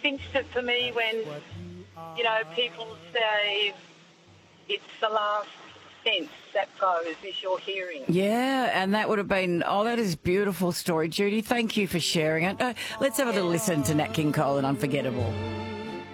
pinched it for me when, people say it's the last sense that goes is your hearing. Yeah, and that would have been, that is a beautiful story, Judy. Thank you for sharing it. Let's have a little listen to Nat King Cole and Unforgettable.